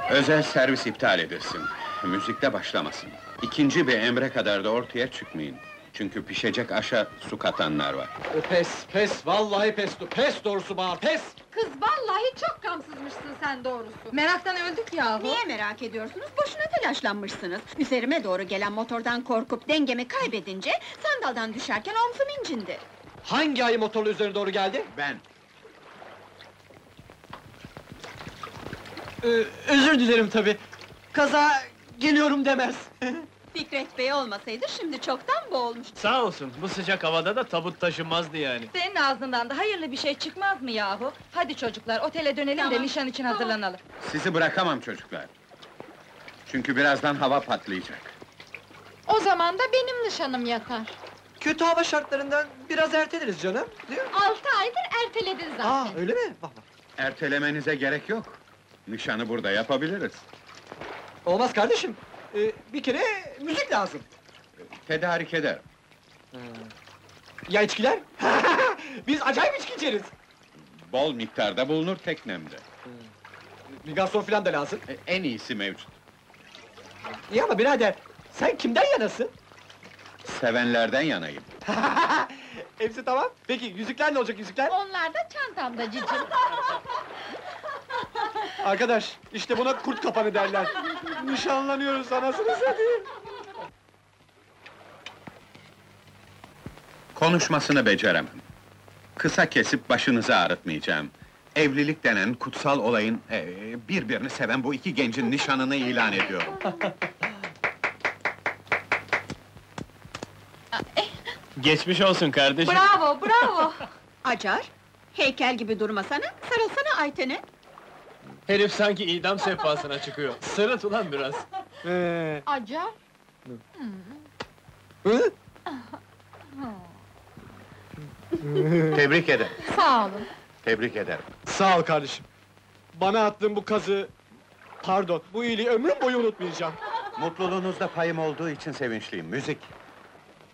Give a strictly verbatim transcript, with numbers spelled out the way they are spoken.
Özel servis iptal edilsin. Müzikte başlamasın. İkinci bir emre kadar da ortaya çıkmayın. Çünkü pişecek aşa su katanlar var. O pes, pes, vallahi pes, pes doğrusu bağır, pes! Kız vallahi çok gamsızmışsın sen doğrusu. Meraktan öldük yahu. Niye merak ediyorsunuz? Boşuna telaşlanmışsınız. Üzerime doğru gelen motordan korkup dengemi kaybedince... ...sandaldan düşerken omzum incindi. Hangi ayı motorlu üzerine doğru geldi? Ben. Ee, özür dilerim tabii. Kaza geliyorum demez. Fikret Bey olmasaydı şimdi çoktan boğulmuştu. Sağ olsun, bu sıcak havada da tabut taşınmazdı yani. Senin ağzından da hayırlı bir şey çıkmaz mı yahu? Hadi çocuklar, otele dönelim de Tamam. nişan için hazırlanalım. Sizi bırakamam çocuklar. Çünkü birazdan hava patlayacak. O zaman da benim nişanım yakar. Kötü hava şartlarından biraz erteleriz canım, değil mi? Altı aydır erteledin zaten. Aa, öyle mi? Bak bak. Ertelemenize gerek yok. Nişanı burada yapabiliriz. Olmaz kardeşim. Ee, bir kere müzik lazım. Tedarik ederim. Ya içkiler? Biz acayip içki içeriz. Bol miktarda bulunur teknemde. Bir garson filan da lazım. E, en iyisi mevcut. İyi ama birader, sen kimden yanasın? Sevenlerden yanayım. Hepsi tamam. Peki yüzükler ne olacak yüzükler? Onlar da çantamda cicim. Arkadaş, işte buna kurt kapanı derler. Nişanlanıyoruz anasını satayım. Konuşmasını beceremem. Kısa kesip başınızı ağrıtmayacağım. Evlilik denen kutsal olayın... e, ...birbirini seven bu iki gencin nişanını ilan ediyorum. Geçmiş olsun kardeşim. Bravo, bravo! Acar, heykel gibi durmasana, sarılsana Ayten'e. Herif sanki idam sehpasına çıkıyor. Sırıt ulan biraz. Ee, Acar! hı? Tebrik ederim, Sağ olun. tebrik ederim. Sağ ol kardeşim. Bana attığın bu kazı... Pardon, bu iyiliği ömrüm boyu unutmayacağım. Mutluluğunuzda payım olduğu için sevinçliyim. Müzik!